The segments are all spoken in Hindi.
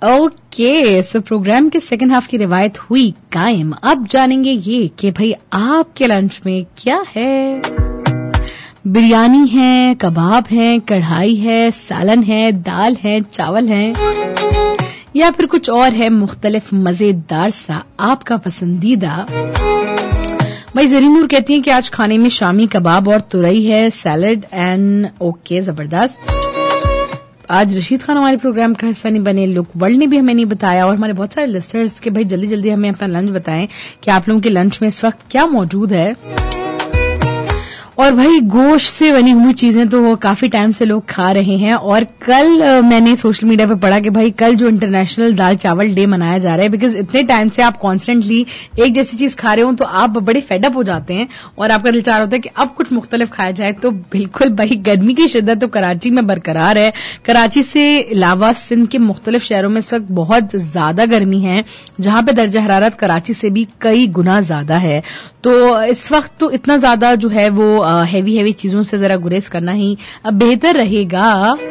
ओके, सो प्रोग्राम के सेकंड हाफ की रिवायत हुई कायम। अब जानेंगे ये कि भाई आपके लंच में क्या है। बिरयानी है, कबाब है, कढ़ाई है, सालन है, दाल है, चावल है, या फिर कुछ और है मुख्तलिफ मजेदार सा आपका पसंदीदा। भाई जरीन नूर कहती हैं कि आज खाने में शामी कबाब और तुरई है, सैलड एंड ओके, जबरदस्त। आज रशीद खान हमारे प्रोग्राम का हिस्सा नहीं बने, लुक वर्ल्ड ने भी हमें नहीं बताया, और हमारे बहुत सारे लिस्टर्स के भाई जल्दी जल्दी हमें अपना लंच बताएं कि आप लोगों के लंच में इस वक्त क्या मौजूद है। और भाई गोश्त से बनी हुई चीजें तो वो काफी टाइम से लोग खा रहे हैं, और कल मैंने सोशल मीडिया पे पढ़ा कि भाई कल जो इंटरनेशनल दाल चावल डे मनाया जा रहा है, बिकॉज इतने टाइम से आप कॉन्स्टेंटली एक जैसी चीज खा रहे हो तो आप बड़े फेडअप हो जाते हैं और आपका दिल चाह रहा होता है कि अब कुछ मुख्तलिफ खाया जाए। तो बिल्कुल भाई गर्मी की शिद्दत तो कराची में बरकरार है। कराची से अलावा सिंध के मुख्तलिफ शहरों में इस वक्त बहुत ज्यादा गर्मी है, जहां पे दर्जा हरारत कराची से भी कई गुना ज्यादा है। तो इस वक्त तो इतना ज्यादा जो है वो हैवी चीजों से जरा गुरेज करना ही बेहतर रहेगा।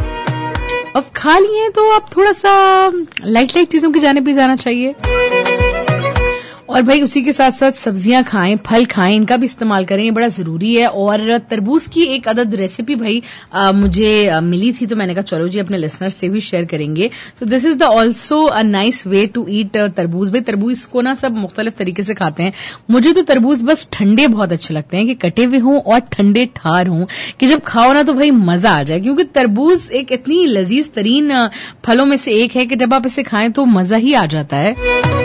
अब खा लिए तो अब थोड़ा सा लाइट चीजों की जाने भी जाना चाहिए, और भाई उसी के साथ साथ सब्जियां खाएं, फल खाएं, इनका भी इस्तेमाल करें, ये बड़ा जरूरी है। और तरबूज की एक अदद रेसिपी भाई मुझे मिली थी, तो मैंने कहा चलो जी अपने लिसनर्स से भी शेयर करेंगे। तो this is the also a nice way to eat तरबूज। भाई तरबूज को ना सब मुख्तलिफ तरीके से खाते हैं। मुझे तो तरबूज बस ठंडे बहुत अच्छे लगते हैं, कि कटे हुए हों और ठंडे ठार हों, कि जब खाओ ना तो भाई मजा आ जाए, क्योंकि तरबूज एक इतनी लजीज तरीन फलों में से एक है कि जब आप इसे खाएं तो मजा ही आ जाता है।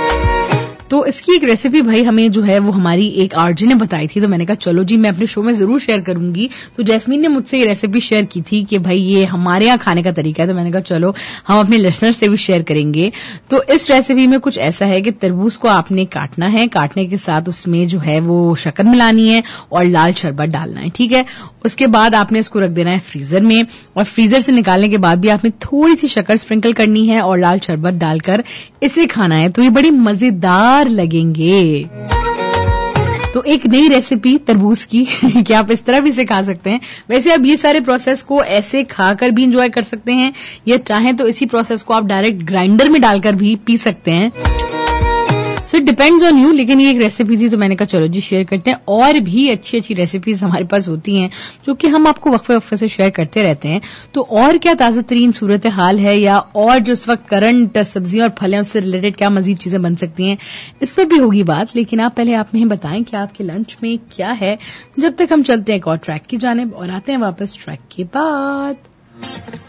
तो इसकी एक रेसिपी भाई हमें जो है वो हमारी एक आरजे ने बताई थी, तो मैंने कहा चलो जी मैं अपने शो में जरूर शेयर करूंगी। तो जैस्मीन ने मुझसे ये रेसिपी शेयर की थी कि भाई ये हमारे यहाँ खाने का तरीका है, तो मैंने कहा चलो हम अपने लिसनर्स से भी शेयर करेंगे। तो इस रेसिपी में कुछ ऐसा है कि तरबूज को आपने काटना है, काटने के साथ उसमें जो है वो शक्कर मिलानी है और लाल शरबत डालना है, ठीक है। उसके बाद आपने इसको रख देना है फ्रीजर में, और फ्रीजर से निकालने के बाद भी आपने थोड़ी सी शक्कर स्प्रिंकल करनी है और लाल शरबत डालकर इसे खाना है। तो ये बड़ी मजेदार लगेंगे। तो एक नई रेसिपी तरबूज की कि आप इस तरह भी इसे खा सकते हैं। वैसे आप ये सारे प्रोसेस को ऐसे खाकर भी इंजॉय कर सकते हैं, या चाहें तो इसी प्रोसेस को आप डायरेक्ट ग्राइंडर में डालकर भी पी सकते हैं। So it depends on you, लेकिन ये एक रेसिपी थी तो मैंने कहा चलो जी शेयर करते हैं। और भी अच्छी अच्छी रेसिपीज हमारे पास होती हैं जो कि हम आपको वक्फे वक्फे से शेयर करते रहते हैं। तो और क्या ताजा तरीन सूरत हाल है, या और जो इस वक्त करंट सब्जियों और फलों से रिलेटेड क्या मजीद चीजें बन सकती हैं, इस पर भी होगी बात। लेकिन आप पहले आप हमें बताएं कि आपके लंच में क्या है, जब तक हम चलते हैं एक और ट्रैक की जानिब और आते हैं वापस ट्रैक के बाद।